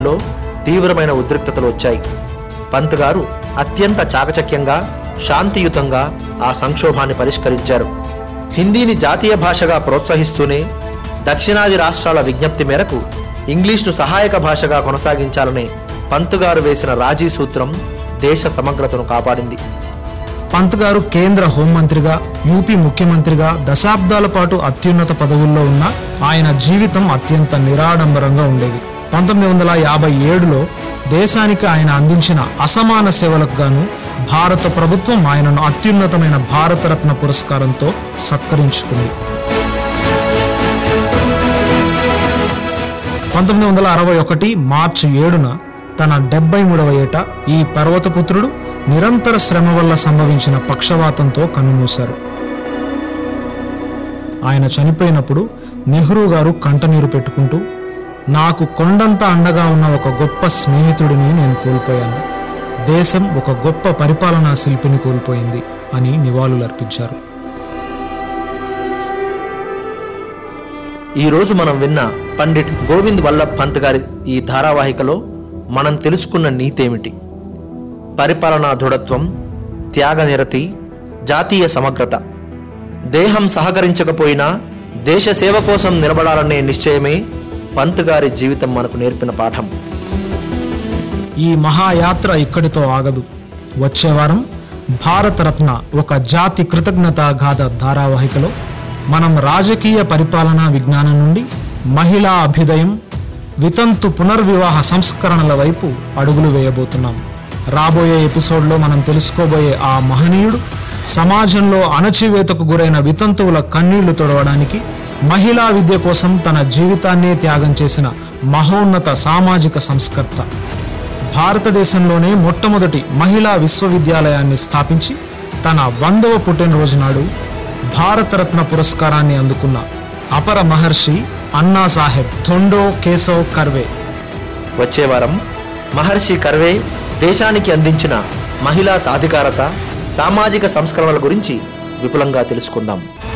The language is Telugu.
సమాజంలో తీవ్రమైన ఉద్రిక్తతలు వచ్చాయి. పంత్ గారు అత్యంత చాకచక్యంగా, శాంతియుతంగా ఆ సంక్షోభాన్ని పరిష్కరించారు. హిందీని జాతీయ భాషగా ప్రోత్సహిస్తూనే దక్షిణాది రాష్ట్రాల విజ్ఞప్తి మేరకు ఇంగ్లీష్ను సహాయక భాషగా కొనసాగించాలనే పంత్ గారు వేసిన రాజీ సూత్రం దేశ సమగ్రతను కాపాడింది. పంత్ గారు కేంద్ర హోంమంత్రిగా, యూపీ ముఖ్యమంత్రిగా దశాబ్దాల పాటు అత్యున్నత పదవుల్లో ఉన్న ఆయన జీవితం అత్యంత నిరాడంబరంగా ఉండేది. 1957లో దేశానికి ఆయన అందించిన అసమాన సేవలకు గాను భారత ప్రభుత్వం ఆయనను అత్యున్నతమైన భారతరత్న పురస్కారంతో సత్కరించుకుంది. 1961 మార్చి 7న తన 73వ ఏట ఈ పర్వతపుత్రుడు నిరంతర శ్రమ వల్ల సంభవించిన పక్షవాతంతో కన్నుమూశారు. ఆయన చనిపోయినప్పుడు నెహ్రూ గారు కంటనీరు పెట్టుకుంటూ, నాకు కొండంత అండగా ఉన్న ఒక గొప్ప స్నేహితుడిని నేను కోల్పోయాను, దేశం ఒక గొప్ప పరిపాలనా శిల్పిని కోల్పోయింది అని నివాళులర్పించారు. ఈరోజు మనం విన్న పండిట్ గోవింద్ వల్లభ్ పంత్ గారి ఈ ధారావాహికలో మనం తెలుసుకున్న నీతేమిటి? పరిపాలనా దృఢత్వం, త్యాగనిరతి, జాతీయ సమగ్రత. దేహం సహకరించకపోయినా దేశ సేవ కోసం నిలబడాలనే నిశ్చయమే పంత్ గారి జీవితం మనకు నేర్పిన పాఠం. ఈ మహాయాత్ర ఇక్కడితో ఆగదు. వచ్చే వారం భారతరత్న ఒక జాతి కృతజ్ఞతా గాథ ధారావాహికలో మనం రాజకీయ పరిపాలనా విజ్ఞానం నుండి మహిళా అభ్యుదయం, వితంతు పునర్వివాహ సంస్కరణల వైపు అడుగులు వేయబోతున్నాం. రాబోయే ఎపిసోడ్లో మనం తెలుసుకోబోయే ఆ మహనీయుడు సమాజంలో అణచివేతకు గురైన వితంతువుల కన్నీళ్లు తొడవడానికి మహిళా విద్య కోసం తన జీవితాన్నే త్యాగం చేసిన మహోన్నత సామాజిక సంస్కర్త. భారతదేశంలోనే మొట్టమొదటి మహిళా విశ్వవిద్యాలయాన్ని స్థాపించి తన 100వ పుట్టినరోజు నాడు భారతరత్న పురస్కారాన్ని అందుకున్న అపర మహర్షి అన్నాసాహెబ్ థోండో కేశవ్ కర్వే. వచ్చే వారం మహర్షి కర్వే దేశానికి అందించిన మహిళా సాధికారత, సామాజిక సంస్కరణల గురించి విపులంగా తెలుసుకుందాం.